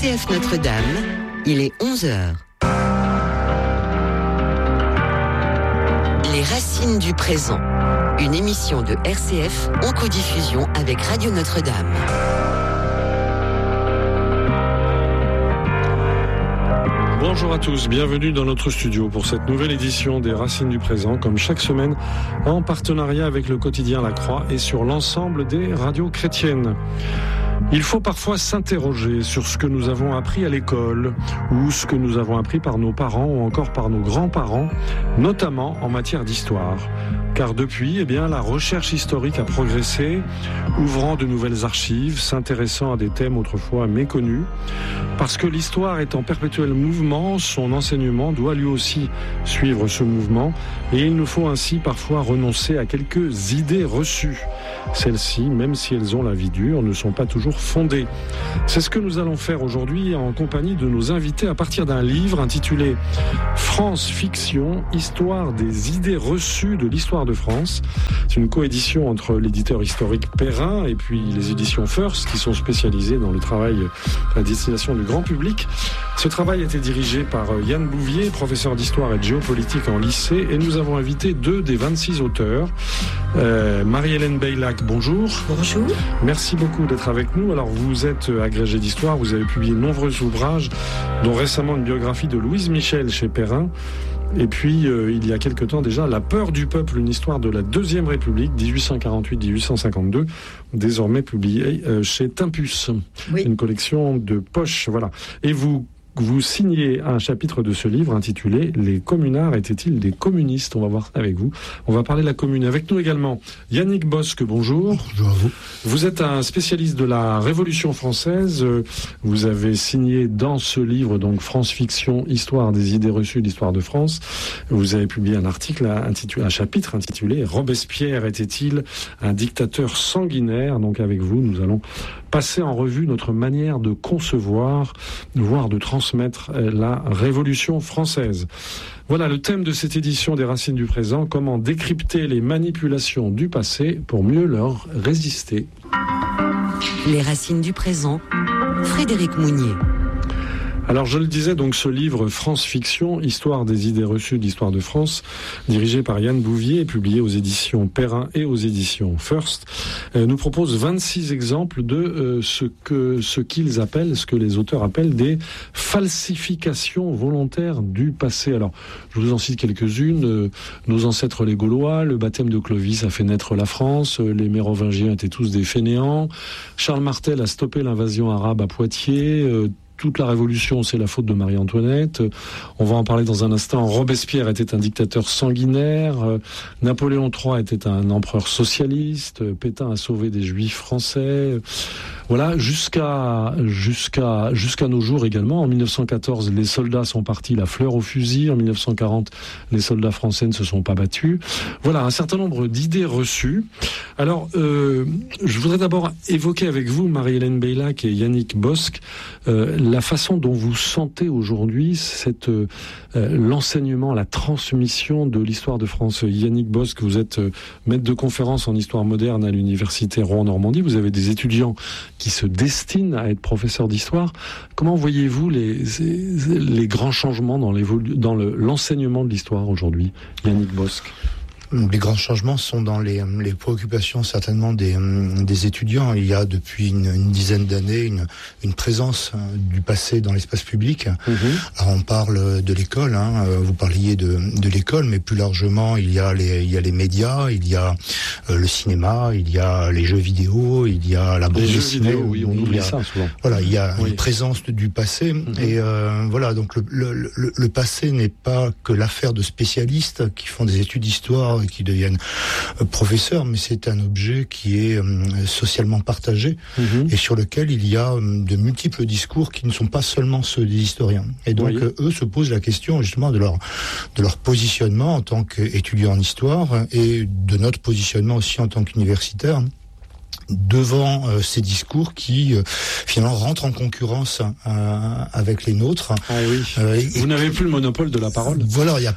RCF Notre-Dame, il est 11h. Les racines du présent, une émission de RCF en codiffusion avec Radio Notre-Dame. Bonjour à tous, bienvenue dans notre studio pour cette nouvelle édition des Racines du présent, comme chaque semaine, en partenariat avec le quotidien La Croix et sur l'ensemble des radios chrétiennes. Il faut parfois s'interroger sur ce que nous avons appris à l'école ou ce que nous avons appris par nos parents ou encore par nos grands-parents, notamment en matière d'histoire. Car depuis, la recherche historique a progressé, ouvrant de nouvelles archives, s'intéressant à des thèmes autrefois méconnus. Parce que l'histoire est en perpétuel mouvement, son enseignement doit lui aussi suivre ce mouvement, et il nous faut ainsi parfois renoncer à quelques idées reçues. Celles-ci, même si elles ont la vie dure, ne sont pas toujours fondées. C'est ce que nous allons faire aujourd'hui en compagnie de nos invités à partir d'un livre intitulé « France Fiction, Histoire des idées reçues de l'histoire de France ». C'est une coédition entre l'éditeur historique Perrin et puis les éditions First qui sont spécialisées dans le travail à destination du grand public. Ce travail a été dirigé par Yann Bouvier, professeur d'histoire et de géopolitique en lycée, et nous avons invité 2 des 26 auteurs. Marie-Hélène Beylac, bonjour. Bonjour. Merci beaucoup d'être avec nous. Alors vous êtes agrégée d'histoire, vous avez publié de nombreux ouvrages, dont récemment une biographie de Louise Michel chez Perrin. Et puis, il y a quelque temps déjà, La peur du peuple, une histoire de la Deuxième République, 1848-1852, désormais publiée chez Tempus. Oui. Une collection de poches, voilà. Et vous signez un chapitre de ce livre intitulé « Les communards étaient-ils des communistes ?» On va voir ça avec vous. On va parler de la commune. Avec nous également, Yannick Bosque, bonjour. Bonjour à vous. Vous êtes un spécialiste de la Révolution française. Vous avez signé dans ce livre, donc France Fiction, Histoire des idées reçues de l'histoire de France. Vous avez publié un chapitre intitulé « Robespierre était-il un dictateur sanguinaire ?» Donc avec vous, nous allons passer en revue notre manière de concevoir, voire de transmettre la Révolution française. Voilà le thème de cette édition des Racines du présent, comment décrypter les manipulations du passé pour mieux leur résister. Les Racines du présent, Frédéric Mounier. Alors je le disais, donc ce livre France Fiction, Histoire des idées reçues de l'histoire de France, dirigé par Yann Bouvier et publié aux éditions Perrin et aux éditions First, nous propose 26 exemples de ce que les auteurs appellent des falsifications volontaires du passé. Alors je vous en cite quelques-unes. Nos ancêtres les Gaulois, le baptême de Clovis a fait naître la France, les Mérovingiens étaient tous des fainéants, Charles Martel a stoppé l'invasion arabe à Poitiers, toute la Révolution, c'est la faute de Marie-Antoinette. On va en parler dans un instant. Robespierre était un dictateur sanguinaire. Napoléon III était un empereur socialiste. Pétain a sauvé des Juifs français. Voilà, jusqu'à nos jours également. En 1914, les soldats sont partis la fleur au fusil. En 1940, les soldats français ne se sont pas battus. Voilà, un certain nombre d'idées reçues. Alors, je voudrais d'abord évoquer avec vous, Marie-Hélène Beylac et Yannick Bosque, la façon dont vous sentez aujourd'hui l'enseignement, la transmission de l'histoire de France. Yannick Bosque, vous êtes maître de conférence en histoire moderne à l'université Rouen-Normandie. Vous avez des étudiants qui se destinent à être professeurs d'histoire. Comment voyez-vous les grands changements dans l'enseignement de l'histoire aujourd'hui, Yannick Bosque? Les grands changements sont dans les préoccupations certainement des étudiants. Il y a depuis une dizaine d'années une présence du passé dans l'espace public. Alors on parle de l'école, vous parliez de l'école, mais plus largement il y a les médias, il y a le cinéma, il y a les jeux vidéo, il y a la bande dessinée. Vidéo, oui, on oublie ça souvent. Voilà, il y a une présence du passé et voilà, donc le passé n'est pas que l'affaire de spécialistes qui font des études d'histoire qui deviennent professeurs, mais c'est un objet qui est socialement partagé et sur lequel il y a de multiples discours qui ne sont pas seulement ceux des historiens. Et donc eux se posent la question justement de leur positionnement en tant qu'étudiants en histoire et de notre positionnement aussi en tant qu'universitaires. devant ces discours qui finalement rentrent en concurrence avec les nôtres. Ah oui. Vous n'avez plus le monopole de la parole. Voilà, il y a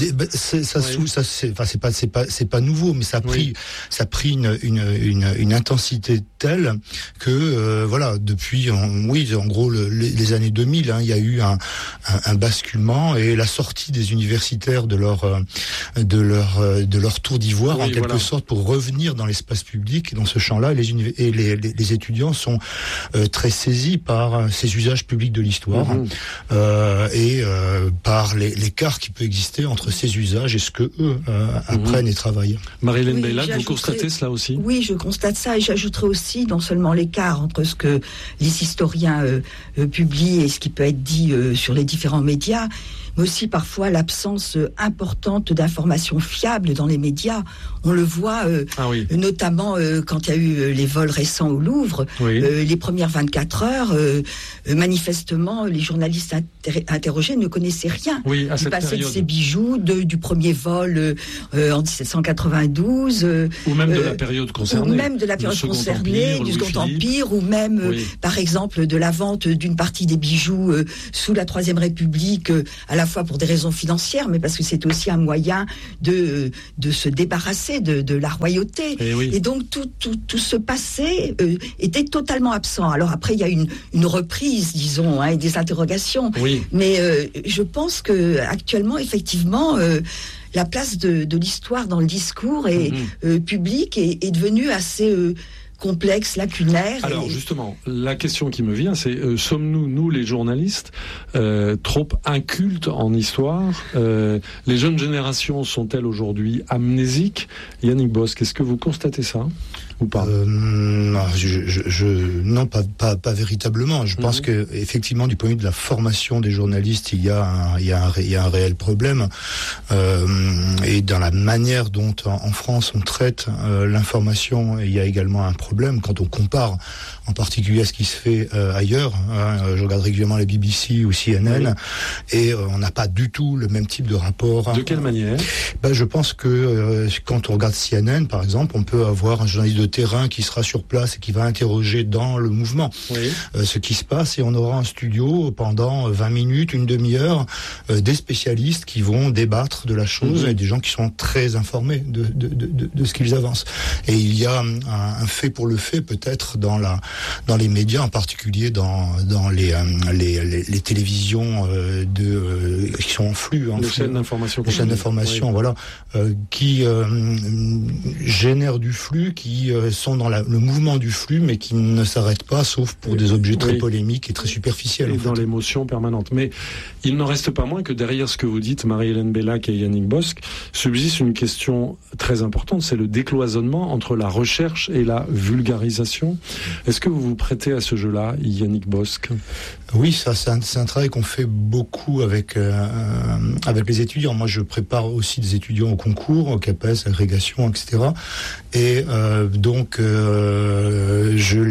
c'est pas nouveau, mais ça a pris une intensité telle que voilà, depuis en gros les années 2000, il y a eu un basculement et la sortie des universitaires de leur tour d'ivoire en quelque sorte pour revenir dans l'espace public, dans ce champ-là. Les étudiants sont très saisis par ces usages publics de l'histoire et par l'écart qui peut exister entre ces usages et ce que eux apprennent et travaillent. Marie-Hélène Bellac, vous constatez cela aussi ? Oui, je constate ça et j'ajouterai aussi non seulement l'écart entre ce que les historiens publient et ce qui peut être dit sur les différents médias, mais aussi parfois l'absence importante d'informations fiables dans les médias. On le voit notamment quand il y a eu les vols récents au Louvre, les premières 24 heures, manifestement, les journalistes interrogés ne connaissaient rien du passé de ces bijoux, du premier vol en 1792. Ou même de la période concernée. Ou même de la période concernée, du Second Empire, ou même, par exemple, de la vente d'une partie des bijoux sous la Troisième République, à la fois pour des raisons financières, mais parce que c'est aussi un moyen de se débarrasser de la royauté. Et donc tout ce passé était totalement absent. Alors après il y a une reprise, disons, et des interrogations. Mais je pense que actuellement effectivement la place de l'histoire dans le discours public est devenue assez complexe, lacunaire. Alors justement, la question qui me vient, c'est sommes-nous, nous les journalistes, trop incultes en histoire ? Les jeunes générations sont-elles aujourd'hui amnésiques ? Yannick Bosque, est-ce que vous constatez ça ou pas ? Non, pas véritablement. Je pense que effectivement, du point de vue de la formation des journalistes, il y a un réel problème. Et dans la manière dont en France on traite l'information, il y a également un problème quand on compare en particulier à ce qui se fait ailleurs. Je regarde régulièrement la BBC ou CNN et on n'a pas du tout le même type de rapport. De quelle manière ? Je pense que quand on regarde CNN, par exemple, on peut avoir un journaliste de terrain qui sera sur place et qui va interroger dans le mouvement ce qui se passe, et on aura un studio pendant 20 minutes, une demi-heure, des spécialistes qui vont débattre de la chose et des gens qui sont très informés de ce qu'ils avancent. Et il y a un fait pour le fait peut-être dans les médias, en particulier dans les télévisions qui sont en flux, les chaînes d'information, qui génèrent du flux, qui sont dans le mouvement du flux, mais qui ne s'arrêtent pas, sauf pour des objets très polémiques et très superficiels. Et dans l'émotion permanente. Mais il n'en reste pas moins que derrière ce que vous dites, Marie-Hélène Bellac et Yannick Bosque, subsiste une question très importante, c'est le décloisonnement entre la recherche et la vulgarisation. Est-ce que vous vous prêtez à ce jeu-là, Yannick Bosque ? Oui, ça c'est un travail qu'on fait beaucoup avec les étudiants. Moi, je prépare aussi des étudiants au concours, au CAPES, agrégation, etc. Et donc je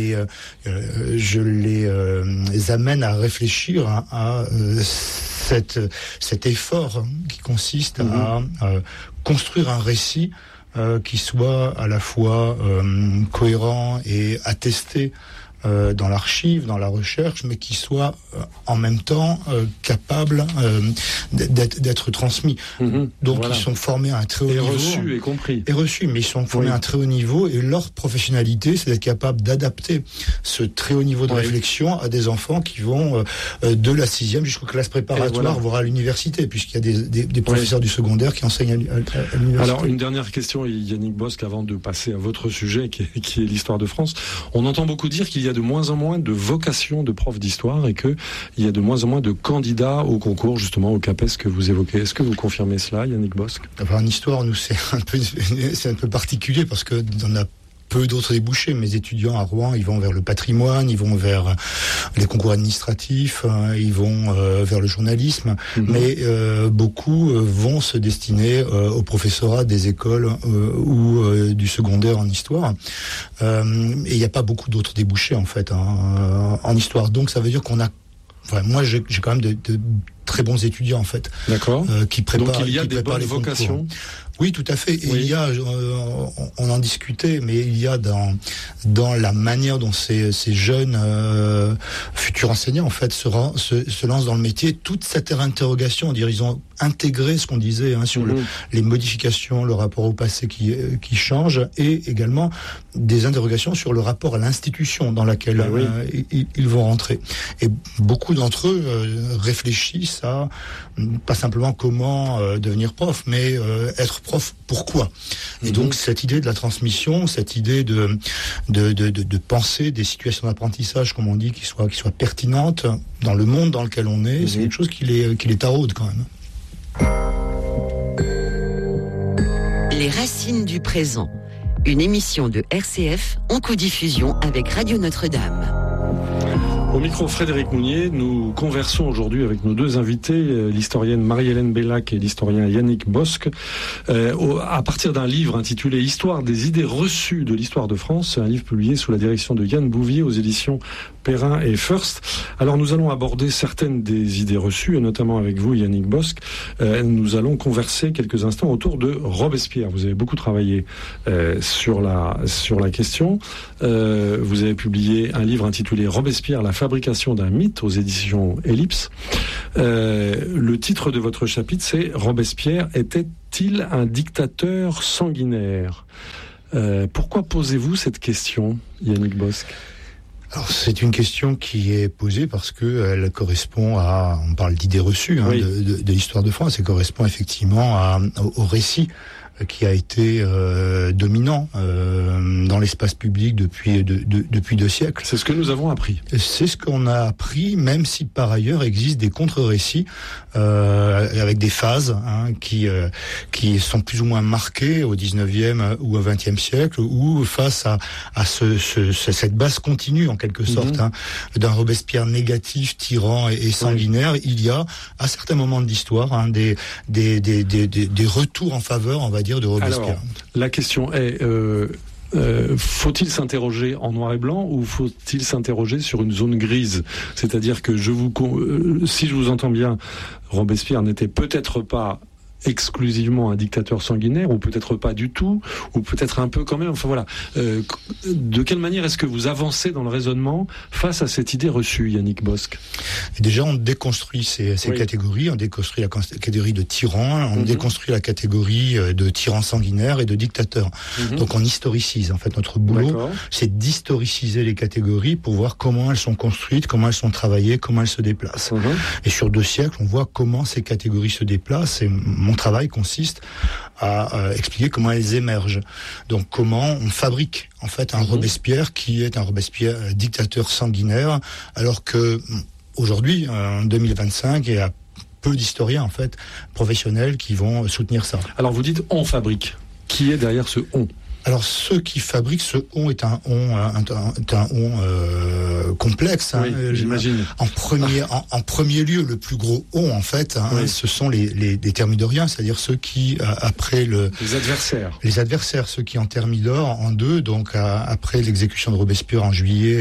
les amène à réfléchir à cet effort qui consiste à construire un récit qui soit à la fois cohérent et attesté dans l'archive, dans la recherche, mais qui soit en même temps capable d'être transmis. Donc ils sont formés à un très haut niveau. Et reçus, mais ils sont formés à un très haut niveau, et leur professionnalité, c'est d'être capable d'adapter ce très haut niveau de réflexion à des enfants qui vont de la 6e jusqu'aux classes préparatoires, voire à l'université, puisqu'il y a des professeurs du secondaire qui enseignent à l'université. Alors, une dernière question, Yannick Bosque, avant de passer à votre sujet, qui est l'histoire de France. On entend beaucoup dire qu'il y a de moins en moins de vocations de profs d'histoire et qu'il y a de moins en moins de candidats au concours, justement, au CAPES que vous évoquez. Est-ce que vous confirmez cela, Yannick Bosque ? En histoire, nous, c'est un peu particulier parce que on a peu d'autres débouchés. Mes étudiants à Rouen, ils vont vers le patrimoine, ils vont vers les concours administratifs, ils vont vers le journalisme, mais beaucoup vont se destiner au professorat des écoles ou du secondaire en histoire. Et il n'y a pas beaucoup d'autres débouchés en fait en histoire. Donc ça veut dire qu'on a... moi j'ai quand même de très bons étudiants en fait. D'accord. Qui préparent. Donc il y a des bonnes vocations. Oui, tout à fait. Et il y a, on en discutait, mais il y a dans la manière dont ces jeunes futurs enseignants en fait se lancent dans le métier, toute cette interrogation, ils ont intégré ce qu'on disait sur les modifications, le rapport au passé qui change, et également des interrogations sur le rapport à l'institution dans laquelle ils vont rentrer. Et beaucoup d'entre eux réfléchissent à pas simplement comment devenir prof, mais être prof, pourquoi. Et donc cette idée de la transmission, cette idée de penser des situations d'apprentissage, comme on dit, qui soient pertinentes dans le monde dans lequel on est, c'est quelque chose qui les taraude quand même. Les racines du présent, une émission de RCF en codiffusion avec Radio Notre-Dame. Au micro, Frédéric Mounier, nous conversons aujourd'hui avec nos deux invités, l'historienne Marie-Hélène Bellac et l'historien Yannick Bosc, à partir d'un livre intitulé « Histoire des idées reçues de l'histoire de France », un livre publié sous la direction de Yann Bouvier aux éditions Perrin et First. Alors nous allons aborder certaines des idées reçues, et notamment avec vous, Yannick Bosc. Nous allons converser quelques instants autour de Robespierre. Vous avez beaucoup travaillé sur la question. Vous avez publié un livre intitulé « Robespierre, la fabrication d'un mythe » aux éditions Ellipse. Le titre de votre chapitre, c'est « Robespierre était-il un dictateur sanguinaire ?» Pourquoi posez-vous cette question, Yannick Bosc ? Alors c'est une question qui est posée parce que elle correspond à, on parle d'idées reçues de l'histoire de France, elle correspond effectivement au récit qui a été dominant dans l'espace public depuis 2 siècles. C'est ce que nous avons appris. C'est ce qu'on a appris, même si par ailleurs existent des contre-récits avec des phases qui sont plus ou moins marquées au 19e ou au 20e siècle, où face à cette base continue en quelque sorte d'un Robespierre négatif, tyran et sanguinaire, il y a à certains moments de l'histoire des retours en faveur, on va dire, de Robespierre. Alors, la question est, faut-il s'interroger en noir et blanc ou faut-il s'interroger sur une zone grise ? C'est-à-dire que si je vous entends bien, Robespierre n'était peut-être pas exclusivement un dictateur sanguinaire, ou peut-être pas du tout, ou peut-être un peu quand même. Enfin voilà. De quelle manière est-ce que vous avancez dans le raisonnement face à cette idée reçue, Yannick Bosc ? Et déjà, on déconstruit ces catégories. On déconstruit la catégorie de tyran, on déconstruit la catégorie de tyran sanguinaire et de dictateur. Donc on historicise. En fait, notre boulot, c'est d'historiciser les catégories pour voir comment elles sont construites, comment elles sont travaillées, comment elles se déplacent. Et sur 2 siècles, on voit comment ces catégories se déplacent. Et mon travail consiste à expliquer comment elles émergent. Donc comment on fabrique en fait un Robespierre qui est un Robespierre dictateur sanguinaire, alors que aujourd'hui, en 2025, il y a peu d'historiens en fait professionnels qui vont soutenir ça. Alors vous dites on fabrique. Qui est derrière ce on ? Alors ceux qui fabriquent ce on est un on complexe. J'imagine. En premier lieu, le plus gros on en fait, ce sont les thermidoriens, c'est-à-dire ceux qui après les adversaires. Les adversaires, ceux qui en Thermidor en 2, donc après l'exécution de Robespierre en juillet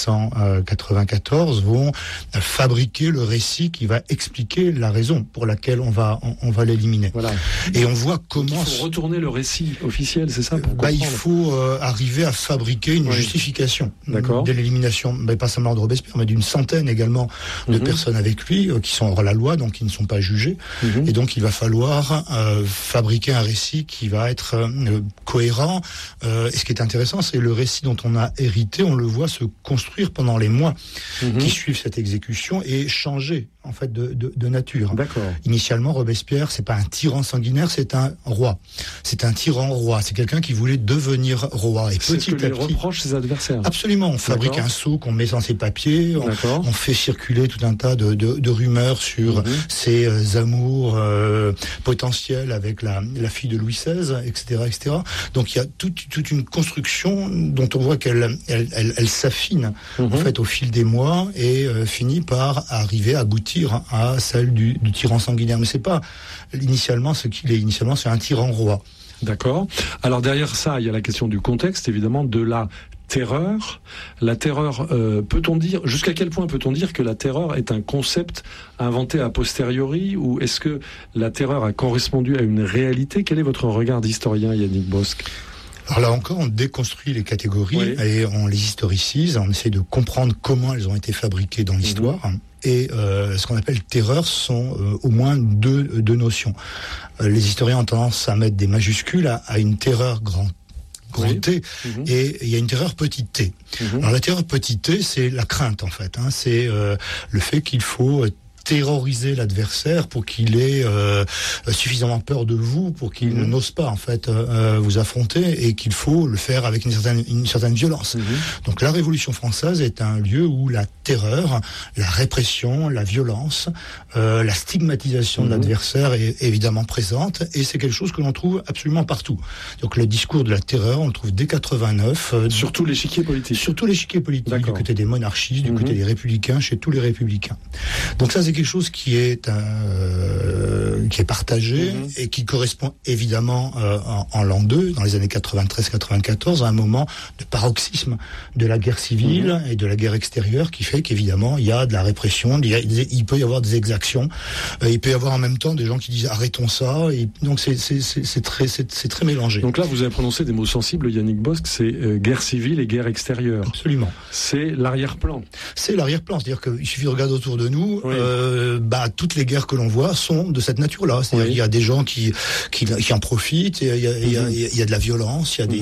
1794, vont fabriquer le récit qui va expliquer la raison pour laquelle on va l'éliminer. Voilà. Et on voit comment. Il faut retourner le récit officiel, c'est ça ? Il faut arriver à fabriquer une justification de l'élimination, pas seulement de Robespierre, mais d'une centaine également de personnes avec lui qui sont hors la loi, donc qui ne sont pas jugées. Et donc il va falloir fabriquer un récit qui va être cohérent. Et ce qui est intéressant, c'est le récit dont on a hérité, on le voit se construire pendant les mois qui suivent cette exécution et changer en fait de nature. Initialement, Robespierre, c'est pas un tyran sanguinaire, c'est un roi. C'est un tyran roi. C'est quelqu'un qui voulait devenir roi. Et c'est ce que lui reprochent ses adversaires. Absolument. On fabrique un sceau qu'on met dans ses papiers. On fait circuler tout un tas de rumeurs sur ses amours potentiels avec la fille de Louis XVI, etc., etc. Donc il y a toute une construction dont on voit qu'elle s'affine en fait au fil des mois et finit par arriver à aboutir à celle du tyran sanguinaire. Mais c'est pas initialement ce qu'il est. Initialement, c'est un tyran roi. D'accord. Alors derrière ça, il y a la question du contexte, évidemment, de la terreur. La terreur, jusqu'à quel point peut-on dire que la terreur est un concept inventé a posteriori, ou est-ce que la terreur a correspondu à une réalité? Quel est votre regard d'historien, Yannick Bosque? Alors là encore, on déconstruit les catégories et on les historicise, on essaie de comprendre comment elles ont été fabriquées dans l'histoire. Et ce qu'on appelle terreur sont au moins deux notions. Les historiens ont tendance à mettre des majuscules à une terreur grand T, et il y a une terreur petit t. Alors la terreur petit t, c'est la crainte en fait. C'est le fait qu'il faut terroriser l'adversaire pour qu'il ait suffisamment peur de vous, pour qu'il n'ose pas en fait vous affronter, et qu'il faut le faire avec une certaine violence. Donc la Révolution française est un lieu où la terreur, la répression, la violence, la stigmatisation de l'adversaire est évidemment présente, et c'est quelque chose que l'on trouve absolument partout. Donc le discours de la terreur, on le trouve dès 89. Sur tout l'échiquier politique. Sur tout l'échiquier politique, du côté des monarchistes, du côté des républicains, chez tous les républicains. Donc ça, c'est quelque chose qui est partagé et qui correspond évidemment en l'an 2, dans les années 93-94, à un moment de paroxysme de la guerre civile et de la guerre extérieure, qui fait qu'évidemment il y a de la répression, il peut y avoir des exactions, il peut y avoir en même temps des gens qui disent arrêtons ça, et donc c'est très mélangé. Donc là vous avez prononcé des mots sensibles, Yannick Bosque, c'est guerre civile et guerre extérieure. Absolument. C'est l'arrière-plan. C'est l'arrière-plan, c'est-à-dire qu'il suffit de regarder autour de nous, toutes les guerres que l'on voit sont de cette nature-là. C'est-à-dire qu'il y a des gens qui en profitent, il y a de la violence, il y a